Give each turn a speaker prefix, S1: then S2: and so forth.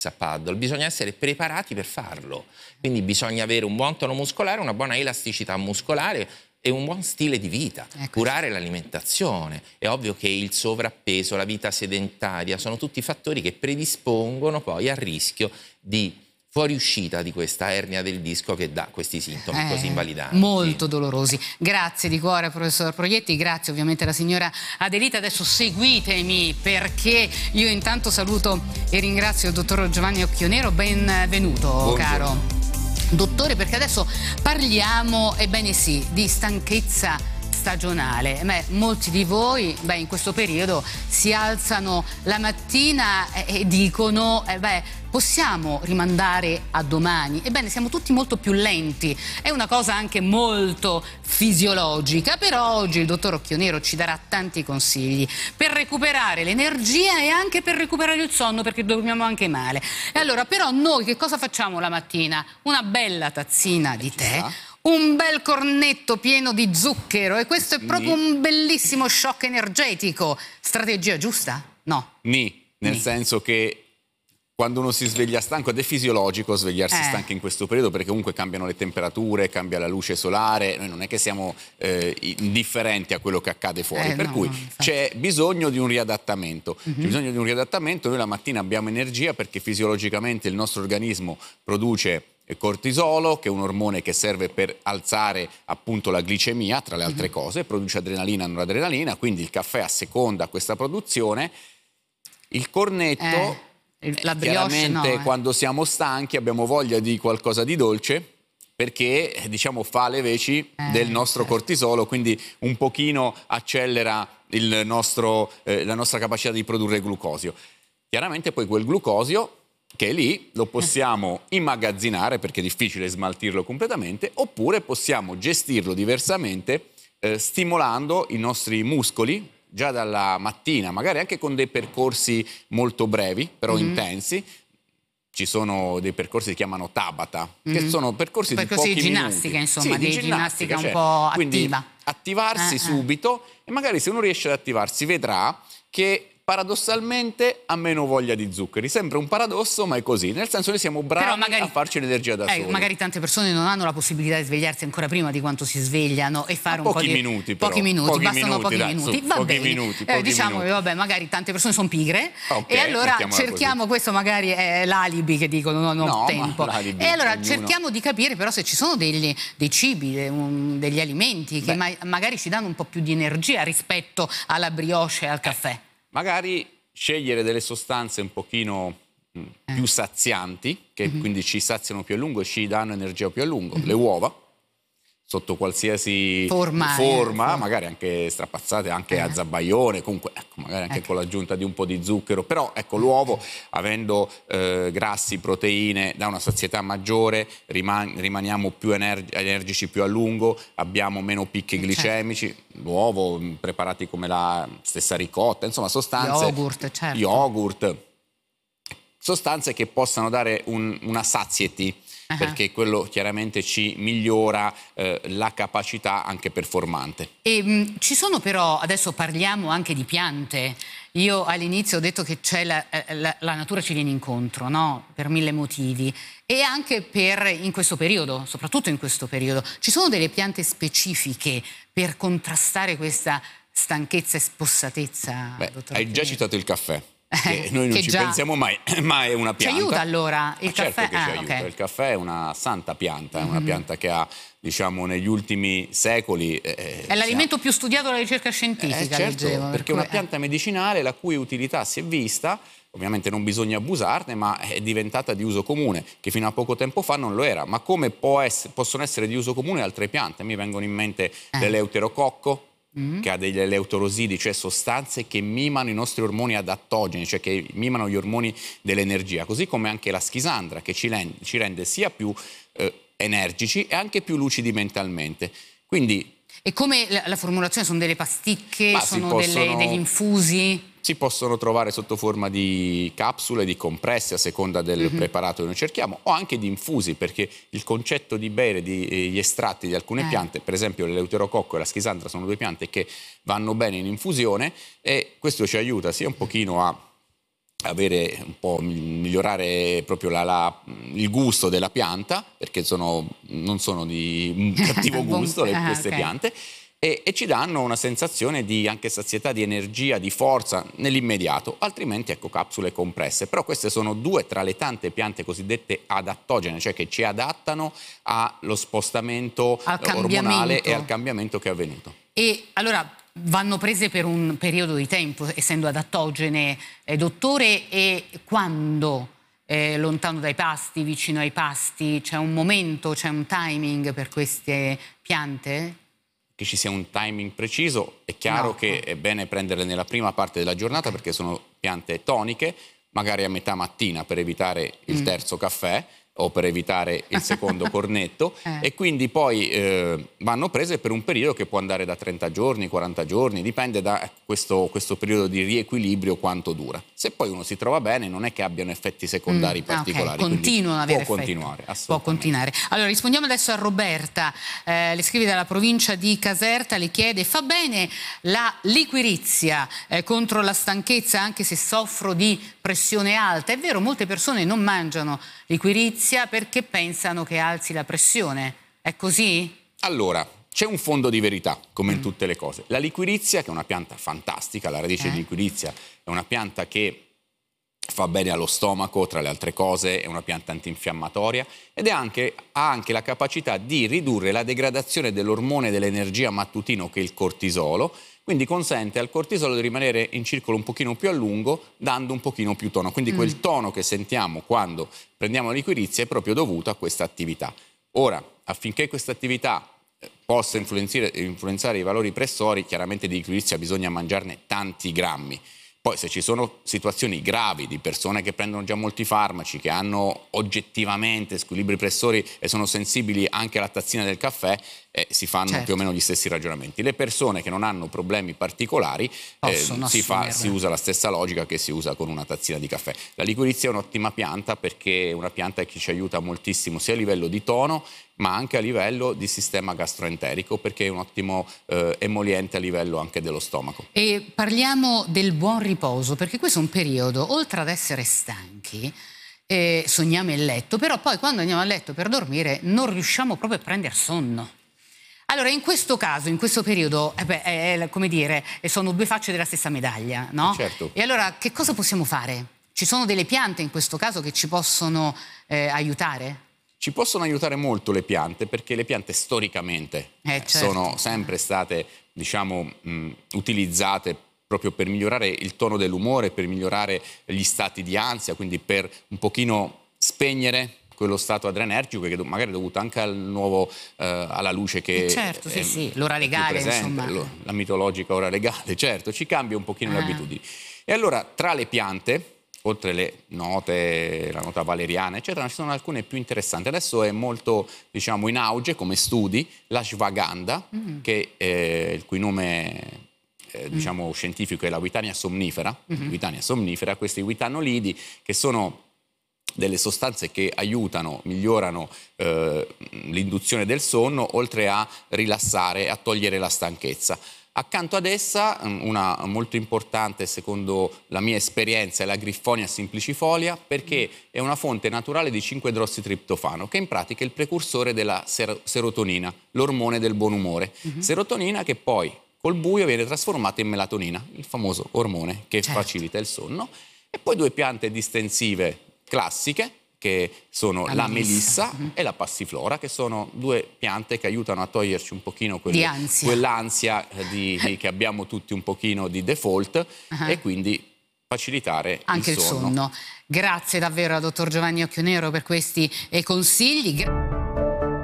S1: a paddle, bisogna essere preparati per farlo. Quindi bisogna avere un buon tono muscolare, una buona elasticità muscolare e un buon stile di vita, curare l'alimentazione. È ovvio che il sovrappeso, la vita sedentaria sono tutti fattori che predispongono poi al rischio di fuoriuscita di questa ernia del disco che dà questi sintomi così invalidanti.
S2: Molto dolorosi. Grazie di cuore, professor Proietti, grazie ovviamente alla signora Adelita. Adesso seguitemi, perché io intanto saluto e ringrazio il dottor Giovanni Occhionero. Benvenuto. Buongiorno. Caro dottore, perché adesso parliamo, ebbene sì, di stanchezza stagionale. Molti di voi in questo periodo si alzano la mattina e dicono possiamo rimandare a domani. Ebbene, siamo tutti molto più lenti, è una cosa anche molto fisiologica, però oggi il dottor Occhionero ci darà tanti consigli per recuperare l'energia e anche per recuperare il sonno, perché dormiamo anche male. E allora, però, noi che cosa facciamo la mattina? Una bella tazzina di tè, un bel cornetto pieno di zucchero, e questo è proprio un bellissimo shock energetico. Strategia giusta? No.
S3: Nel senso che quando uno si sveglia stanco, ed è fisiologico svegliarsi stanchi in questo periodo, perché comunque cambiano le temperature, cambia la luce solare, noi non è che siamo indifferenti a quello che accade fuori, per cui c'è bisogno di un riadattamento. C'è bisogno di un riadattamento. Noi la mattina abbiamo energia perché fisiologicamente il nostro organismo produce cortisolo, che è un ormone che serve per alzare appunto la glicemia, tra le altre cose, produce adrenalina e noradrenalina, quindi il caffè asseconda questa produzione. Il cornetto...
S2: La brioche,
S3: chiaramente quando siamo stanchi abbiamo voglia di qualcosa di dolce, perché diciamo fa le veci del nostro cortisolo, quindi un pochino accelera la nostra capacità di produrre glucosio. Chiaramente poi quel glucosio che è lì lo possiamo immagazzinare, perché è difficile smaltirlo completamente, oppure possiamo gestirlo diversamente stimolando i nostri muscoli già dalla mattina, magari anche con dei percorsi molto brevi, però intensi. Ci sono dei percorsi che si chiamano Tabata, che sono percorsi di pochi
S2: di ginnastica,
S3: minuti.
S2: insomma, di ginnastica un po'
S3: quindi
S2: attiva.
S3: Attivarsi subito, e magari se uno riesce ad attivarsi vedrà che paradossalmente ha meno voglia di zuccheri. Sembra un paradosso, ma è così. Nel senso, noi siamo bravi a farci l'energia da soli.
S2: Magari tante persone non hanno la possibilità di svegliarsi ancora prima di quanto si svegliano e fare un po' di...
S3: minuti,
S2: però. Pochi minuti, bastano pochi minuti. Va bene. Diciamo che vabbè, tante persone sono pigre, e allora cerchiamo, questo magari è l'alibi che dicono non ho tempo. E allora cerchiamo di capire però se ci sono dei cibi, degli alimenti che magari ci danno un po' più di energia rispetto alla brioche e al caffè.
S3: Magari scegliere delle sostanze un pochino più sazianti, che quindi ci saziano più a lungo e ci danno energia più a lungo. Le uova, sotto qualsiasi forma, magari anche strapazzate, anche a zabaione, comunque magari anche con l'aggiunta di un po' di zucchero, però l'uovo, avendo grassi, proteine, dà una sazietà maggiore, rimaniamo più energici più a lungo, abbiamo meno picchi glicemici. L'uovo, preparati come la stessa ricotta, insomma sostanze, yogurt, sostanze che possano dare una satiety, perché quello chiaramente ci migliora la capacità anche performante.
S2: E ci sono però, adesso parliamo anche di piante. Io all'inizio ho detto che la natura ci viene incontro, no? Per mille motivi, e anche in questo periodo, soprattutto in questo periodo, ci sono delle piante specifiche per contrastare questa stanchezza e spossatezza.
S3: Hai già citato il caffè. Che noi non ci pensiamo mai, ma è una pianta.
S2: Ci aiuta allora il caffè?
S3: Certo che ci aiuta. Il caffè è una santa pianta, è una pianta che ha, diciamo, negli ultimi secoli...
S2: è l'alimento più studiato dalla ricerca scientifica,
S3: certo,
S2: leggevo.
S3: Perché è una pianta medicinale la cui utilità si è vista. Ovviamente non bisogna abusarne, ma è diventata di uso comune, che fino a poco tempo fa non lo era. Ma come possono essere di uso comune altre piante? Mi vengono in mente l'eleuterococco, che ha degli eleuterosidi, cioè sostanze che mimano i nostri ormoni adattogeni, cioè che mimano gli ormoni dell'energia, così come anche la schisandra, che ci rende sia più energici e anche più lucidi mentalmente. Quindi,
S2: e come la formulazione? Sono delle pasticche, degli infusi?
S3: Si possono trovare sotto forma di capsule, di compresse, a seconda del preparato che noi cerchiamo, o anche di infusi, perché il concetto di bere gli estratti di alcune piante, per esempio l'eleuterococco e la schisandra, sono due piante che vanno bene in infusione, e questo ci aiuta sia un pochino a avere un po' migliorare proprio il gusto della pianta, perché non sono di un cattivo gusto queste piante, e ci danno una sensazione di anche sazietà, di energia, di forza nell'immediato, altrimenti ecco capsule compresse. Però queste sono due tra le tante piante cosiddette adattogene, cioè che ci adattano allo spostamento ormonale e al cambiamento che è avvenuto.
S2: E allora vanno prese per un periodo di tempo, essendo adattogene, dottore, e quando? Lontano dai pasti, vicino ai pasti? C'è un momento, c'è un timing per queste piante?
S3: Che ci sia un timing preciso, è chiaro che è bene prenderle nella prima parte della giornata perché sono piante toniche, magari a metà mattina per evitare il terzo caffè o per evitare il secondo cornetto e quindi poi vanno prese per un periodo che può andare da 30 giorni, 40 giorni, dipende da questo periodo di riequilibrio quanto dura. Se poi uno si trova bene non è che abbiano effetti secondari particolari,
S2: continuano ad avere
S3: può continuare,
S2: può continuare. Allora rispondiamo adesso a Roberta, le scrive dalla provincia di Caserta, le chiede: fa bene la liquirizia contro la stanchezza anche se soffro di pressione alta? È vero, molte persone non mangiano liquirizia perché pensano che alzi la pressione, è così?
S3: Allora, c'è un fondo di verità, come in tutte le cose. La liquirizia, che è una pianta fantastica, la radice di liquirizia è una pianta che fa bene allo stomaco, tra le altre cose, è una pianta antinfiammatoria ed ha anche la capacità di ridurre la degradazione dell'ormone dell'energia mattutino, che è il cortisolo, quindi consente al cortisolo di rimanere in circolo un pochino più a lungo, dando un pochino più tono. Quindi quel tono che sentiamo quando prendiamo la liquirizia è proprio dovuto a questa attività. Ora, affinché questa attività possa influenzare i valori pressori, chiaramente di liquirizia bisogna mangiarne tanti grammi. Poi se ci sono situazioni gravi di persone che prendono già molti farmaci, che hanno oggettivamente squilibri pressori e sono sensibili anche alla tazzina del caffè, si fanno più o meno gli stessi ragionamenti. Le persone che non hanno problemi particolari si usa la stessa logica che si usa con una tazzina di caffè. La liquirizia è un'ottima pianta perché è una pianta che ci aiuta moltissimo sia a livello di tono ma anche a livello di sistema gastroenterico, perché è un ottimo emoliente a livello anche dello stomaco.
S2: E parliamo del buon riposo, perché questo è un periodo, oltre ad essere stanchi, sogniamo il letto, però poi quando andiamo a letto per dormire non riusciamo proprio a prendere sonno. Allora, in questo caso, in questo periodo, come dire, sono due facce della stessa medaglia, no?
S3: Certo.
S2: E allora, che cosa possiamo fare? Ci sono delle piante in questo caso che ci possono aiutare?
S3: Ci possono aiutare molto le piante, perché le piante storicamente sono sempre state, diciamo, utilizzate proprio per migliorare il tono dell'umore, per migliorare gli stati di ansia, quindi per un pochino spegnere quello stato adrenergico che magari è dovuto anche alla luce che
S2: l'ora legale,
S3: presente,
S2: insomma.
S3: La mitologica ora legale, certo, ci cambia un pochino le abitudini. E allora tra le piante, oltre le note, la nota valeriana, eccetera, ci sono alcune più interessanti. Adesso è molto, diciamo, in auge come studi l'ashwagandha, il cui nome diciamo scientifico è la Witania somnifera. Witania somnifera, questi witanolidi che sono delle sostanze che aiutano, migliorano l'induzione del sonno, oltre a rilassare, a togliere la stanchezza. Accanto ad essa, una molto importante secondo la mia esperienza è la Griffonia simplicifolia, perché è una fonte naturale di 5-idrossitriptofano, che in pratica è il precursore della serotonina, l'ormone del buon umore. Serotonina che poi col buio viene trasformata in melatonina, il famoso ormone che facilita il sonno. E poi due piante distensive classiche, che sono la melissa e la passiflora, che sono due piante che aiutano a toglierci un pochino quell'ansia che abbiamo tutti un pochino di default e quindi facilitare
S2: anche il sonno. Grazie davvero al dottor Giovanni Occhionero per questi consigli.